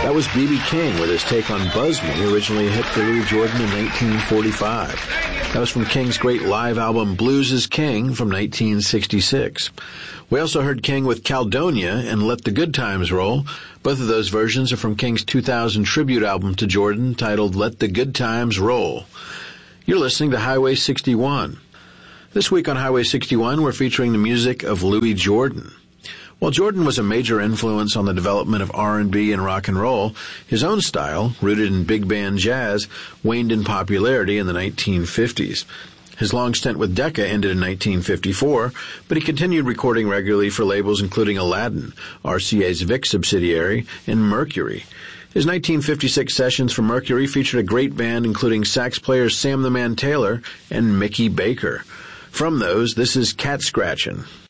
That was B.B. King with his take on Buzz Me, originally a hit for Louis Jordan in 1945. That was from King's great live album Blues is King from 1966. We also heard King with Caledonia and Let the Good Times Roll. Both of those versions are from King's 2000 tribute album to Jordan titled Let the Good Times Roll. You're listening to Highway 61. This week on Highway 61, we're featuring the music of Louis Jordan. While Jordan was a major influence on the development of R&B and rock and roll, his own style, rooted in big band jazz, waned in popularity in the 1950s. His long stint with Decca ended in 1954, but he continued recording regularly for labels including Aladdin, RCA's Vic subsidiary, and Mercury. His 1956 sessions for Mercury featured a great band including sax players Sam the Man Taylor and Mickey Baker. From those, this is Cat Scratchin'.